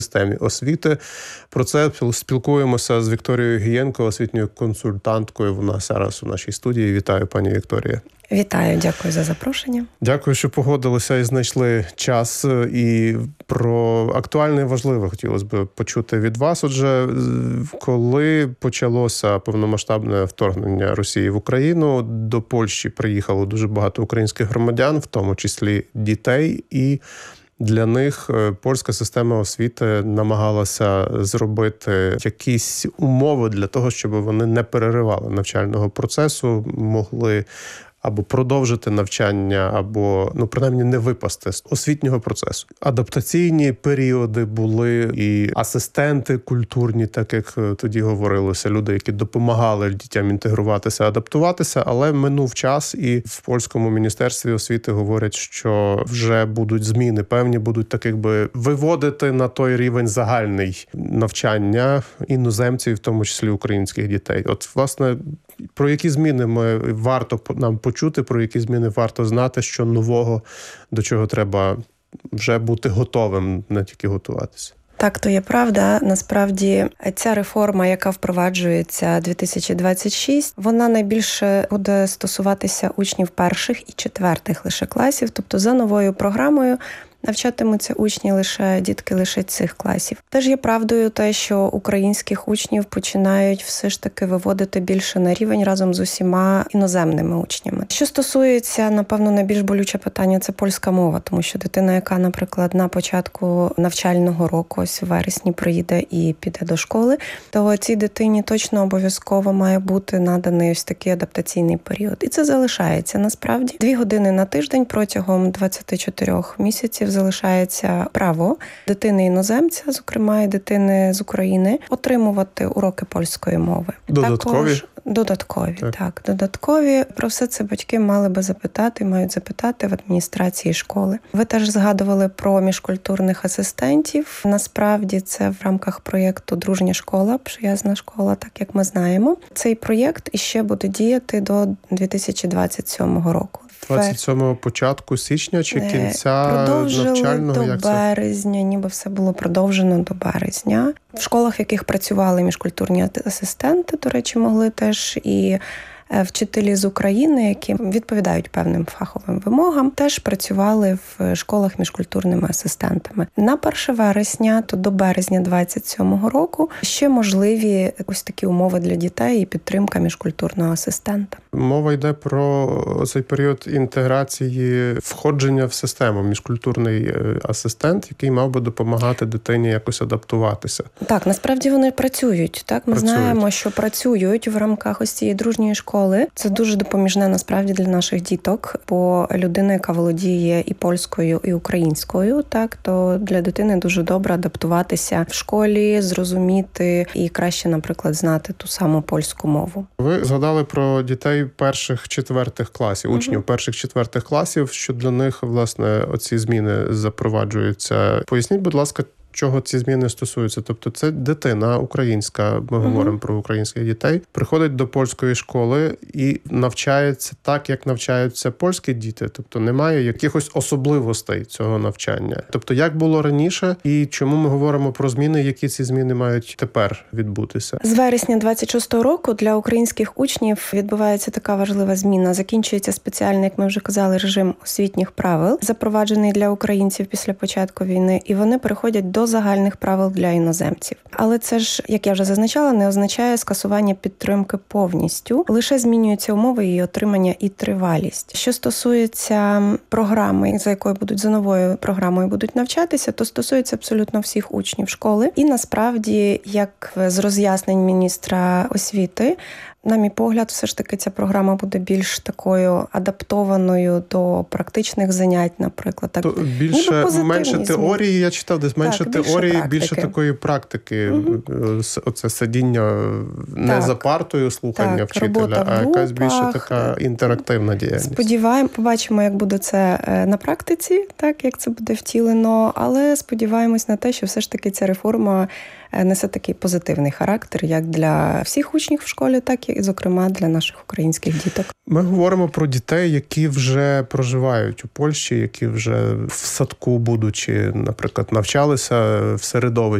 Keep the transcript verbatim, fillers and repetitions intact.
системі освіти. Про це спілкуємося з Вікторією Гієнко, освітньою консультанткою. Вона зараз у нашій студії. Вітаю, пані Вікторія. Вітаю, дякую за запрошення. Дякую, що погодилися і знайшли час. І про актуальне і важливе хотілося б почути від вас. Отже, коли почалося повномасштабне вторгнення Росії в Україну, до Польщі приїхало дуже багато українських громадян, в тому числі дітей, і для них польська система освіти намагалася зробити якісь умови для того, щоб вони не переривали навчального процесу, могли або продовжити навчання, або, ну, принаймні, не випасти з освітнього процесу. Адаптаційні періоди були, і асистенти культурні, так як тоді говорилося, люди, які допомагали дітям інтегруватися, адаптуватися, але минув час, і в польському міністерстві освіти говорять, що вже будуть зміни, певні будуть так якби виводити на той рівень загальний навчання іноземців, в тому числі українських дітей. От, власне, про які зміни ми варто нам почути, про які зміни варто знати, що нового, до чого треба вже бути готовим, не тільки готуватися? Так, то є правда. Насправді, ця реформа, яка впроваджується дві тисячі двадцять шість, вона найбільше буде стосуватися учнів перших і четвертих лише класів. Тобто за новою програмою навчатимуться учні лише, дітки лише цих класів. Теж є правдою те, що українських учнів починають все ж таки виводити більше на рівень разом з усіма іноземними учнями. Що стосується, напевно, найбільш болюче питання – це польська мова, тому що дитина, яка, наприклад, на початку навчального року, ось в вересні, приїде і піде до школи, то цій дитині точно обов'язково має бути наданий ось такий адаптаційний період. І це залишається, насправді. Дві години на тиждень протягом двадцяти чотирьох місяців залишається право дитини-іноземця, зокрема і дитини з України, отримувати уроки польської мови. Додаткові? Також додаткові, так. так. Додаткові. Про все це батьки мали би запитати, мають запитати в адміністрації школи. Ви теж згадували про міжкультурних асистентів. Насправді це в рамках проєкту «Дружня школа», «Приязна школа», так як ми знаємо. Цей проєкт іще буде діяти до дві тисячі двадцять сьомого року. двадцять сьомого початку січня чи кінця навчального? Продовжили як до березня, це? Ніби все було продовжено до березня. В школах, в яких працювали міжкультурні асистенти, до речі, могли теж і вчителі з України, які відповідають певним фаховим вимогам, теж працювали в школах міжкультурними асистентами. На перше вересня, то до березня двадцять сьомого року, ще можливі ось такі умови для дітей і підтримка міжкультурного асистента. Мова йде про цей період інтеграції, входження в систему, міжкультурний асистент, який мав би допомагати дитині якось адаптуватися. Так, насправді вони працюють. Так, ми працюють. знаємо, що працюють в рамках ось цієї дружньої школи. Це дуже допоміжне насправді для наших діток, бо людина, яка володіє і польською, і українською, так, то для дитини дуже добре адаптуватися в школі, зрозуміти і краще, наприклад, знати ту саму польську мову. Ви згадали про дітей перших-четвертих класів, учнів угу. перших-четвертих класів, що для них, власне, оці зміни запроваджуються. Поясніть, будь ласка, чого ці зміни стосуються? Тобто це дитина українська, ми uh-huh. говоримо про українських дітей, приходить до польської школи і навчається так, як навчаються польські діти. Тобто немає якихось особливостей цього навчання. Тобто як було раніше і чому ми говоримо про зміни, які ці зміни мають тепер відбутися? З вересня двадцять шостого року для українських учнів відбувається така важлива зміна. Закінчується спеціальний, як ми вже казали, режим освітніх правил, запроваджений для українців після початку війни, і вони переходять до до загальних правил для іноземців. Але це ж, як я вже зазначала, не означає скасування підтримки повністю. Лише змінюються умови її отримання і тривалість. Що стосується програми, за якою будуть, за новою програмою будуть навчатися, то стосується абсолютно всіх учнів школи. І насправді, як з роз'яснень міністра освіти, на мій погляд, все ж таки ця програма буде більш такою адаптованою до практичних занять, наприклад. Так, то більше, менше теорії, я читав, десь менше так, теорії, більше, більше такої практики. Угу. Оце сидіння не так. за партою, слухання так, вчителя, а якась більше така інтерактивна діяльність. Сподіваємо, побачимо, як буде це на практиці, так, як це буде втілено, але сподіваємось на те, що все ж таки ця реформа несе такий позитивний характер як для всіх учнів в школі, так і, зокрема, для наших українських діток. Ми говоримо про дітей, які вже проживають у Польщі, які вже в садку, будучи, наприклад, навчалися в середовищі